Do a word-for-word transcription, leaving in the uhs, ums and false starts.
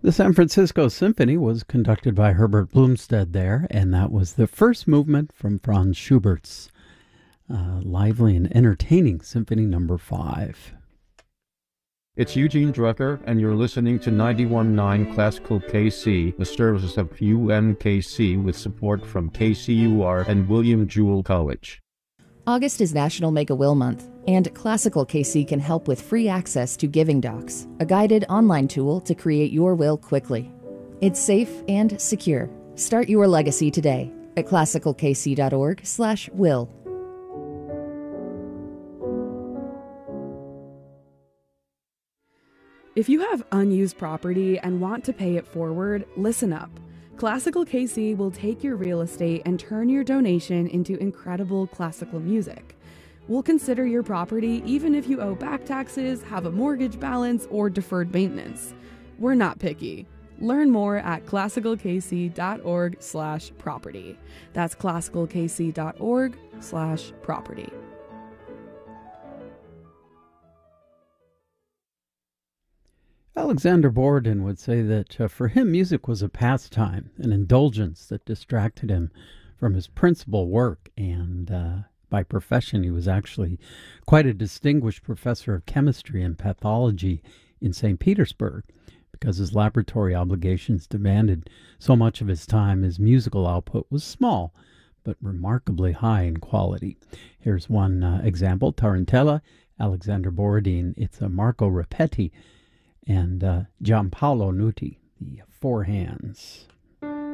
The San Francisco Symphony was conducted by Herbert Blomstead there, and that was the first movement from Franz Schubert's uh, lively and entertaining Symphony Number Five. It's Eugene Drucker, and you're listening to ninety-one point nine Classical K C, the services of U M K C with support from K C U R and William Jewell College. August is National Make-A-Will Month, and Classical K C can help with free access to Giving Docs, a guided online tool to create your will quickly. It's safe and secure. Start your legacy today at classical k c dot org slash will. If you have unused property and want to pay it forward, listen up. Classical K C will take your real estate and turn your donation into incredible classical music. We'll consider your property even if you owe back taxes, have a mortgage balance, or deferred maintenance. We're not picky. Learn more at classical k c dot org slash property. That's classical k c dot org slash property. Alexander Borodin would say that uh, for him, music was a pastime, an indulgence that distracted him from his principal work. And uh, by profession, he was actually quite a distinguished professor of chemistry and pathology in Saint Petersburg. Because his laboratory obligations demanded so much of his time, his musical output was small, but remarkably high in quality. Here's one uh, example, Tarantella, Alexander Borodin. It's a Marco Repetti and uh, Giampaolo Nuti, the Four Hands.